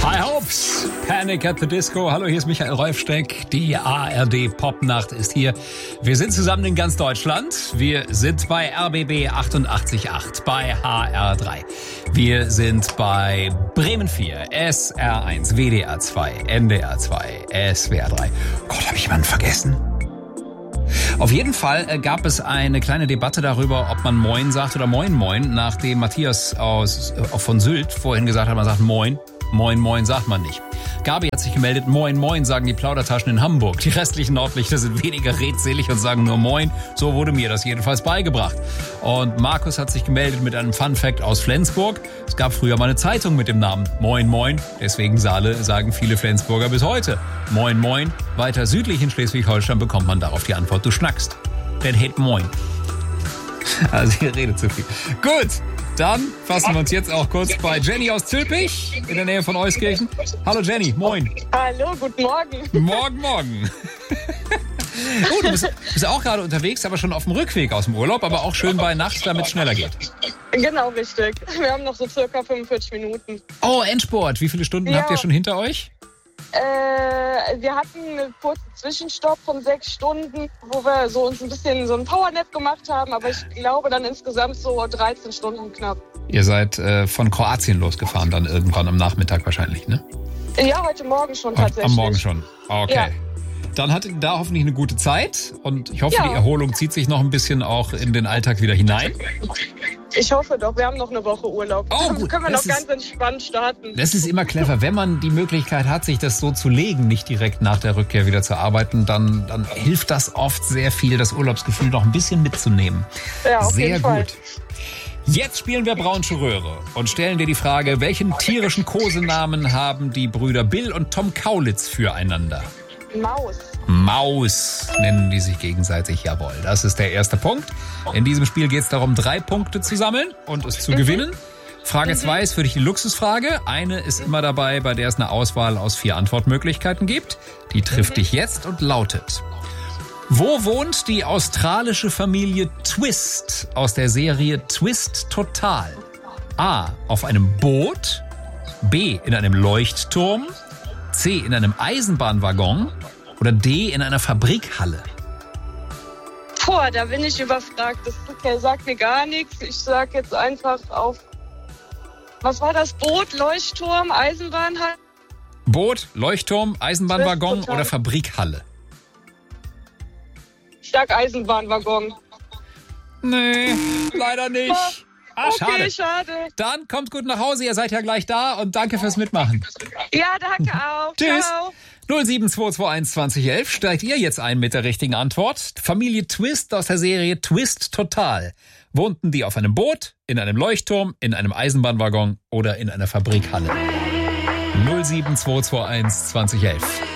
High Hopes, Panic at the Disco. Hallo, hier ist Michael Rolfsteck. Die ARD Popnacht ist hier. Wir sind zusammen in ganz Deutschland. Wir sind bei RBB 88.8, bei HR3. Wir sind bei Bremen 4, SR1, WDR 2, NDR 2, SWR 3. Gott, habe ich jemanden vergessen? Auf jeden Fall gab es eine kleine Debatte darüber, ob man Moin sagt oder Moin Moin, nachdem Matthias von Sylt vorhin gesagt hat, man sagt Moin. Moin Moin sagt man nicht. Gabi hat sich gemeldet, Moin Moin sagen die Plaudertaschen in Hamburg. Die restlichen Nordlichter sind weniger redselig und sagen nur Moin. So wurde mir das jedenfalls beigebracht. Und Markus hat sich gemeldet mit einem Funfact aus Flensburg. Es gab früher mal eine Zeitung mit dem Namen Moin Moin. Deswegen sagen viele Flensburger bis heute Moin Moin. Weiter südlich in Schleswig-Holstein bekommt man darauf die Antwort, du schnackst. Denn hätt Moin. Also ihr redet zu viel. Gut. Dann fassen wir uns jetzt auch kurz bei Jenny aus Zülpich in der Nähe von Euskirchen. Hallo Jenny, moin. Hallo, guten Morgen. Morgen. Oh, du bist auch gerade unterwegs, aber schon auf dem Rückweg aus dem Urlaub, aber auch schön bei Nacht, damit es schneller geht. Genau, richtig. Wir haben noch so circa 45 Minuten. Oh, Endsport. Wie viele Stunden habt ihr schon hinter euch? Wir hatten einen kurzen Zwischenstopp von 6 Stunden, wo wir uns ein bisschen so ein Powernap gemacht haben, aber ich glaube dann insgesamt so 13 Stunden knapp. Ihr seid von Kroatien losgefahren dann irgendwann am Nachmittag wahrscheinlich, ne? Ja, heute Morgen schon tatsächlich. Am Morgen schon, okay. Ja. Dann hattet ihr da hoffentlich eine gute Zeit und ich hoffe, die Erholung zieht sich noch ein bisschen auch in den Alltag wieder hinein. Ich hoffe doch, wir haben noch eine Woche Urlaub. Oh, dann können wir noch ganz entspannt starten. Das ist immer clever, wenn man die Möglichkeit hat, sich das so zu legen, nicht direkt nach der Rückkehr wieder zu arbeiten, dann hilft das oft sehr viel, das Urlaubsgefühl noch ein bisschen mitzunehmen. Ja, auf sehr jeden gut. Fall. Jetzt spielen wir Braunsche Röhre und stellen dir die Frage, welchen tierischen Kosenamen haben die Brüder Bill und Tom Kaulitz füreinander? Maus nennen die sich gegenseitig, jawohl. Das ist der erste Punkt. In diesem Spiel geht es darum, 3 Punkte zu sammeln und es zu gewinnen. Frage 2 ist für dich die Luxusfrage. Eine ist immer dabei, bei der es eine Auswahl aus 4 Antwortmöglichkeiten gibt. Die trifft dich jetzt und lautet: Wo wohnt die australische Familie Twist aus der Serie Twist Total? A. Auf einem Boot. B. In einem Leuchtturm. C. In einem Eisenbahnwaggon. Oder D. In einer Fabrikhalle. Da bin ich überfragt. Das sagt mir gar nichts. Ich sag jetzt einfach auf... Was war das? Boot, Leuchtturm, Eisenbahnhalle? Boot, Leuchtturm, Eisenbahnwaggon oder Fabrikhalle? Ich sag Eisenbahnwaggon. Nee, leider nicht. Okay, schade. Dann kommt gut nach Hause, ihr seid ja gleich da und danke fürs Mitmachen. Ja, danke auch. Tschüss. Ciao. 07221 2011 steigt ihr jetzt ein mit der richtigen Antwort. Familie Twist aus der Serie Twist Total. Wohnten die auf einem Boot, in einem Leuchtturm, in einem Eisenbahnwaggon oder in einer Fabrikhalle? 07221 2011.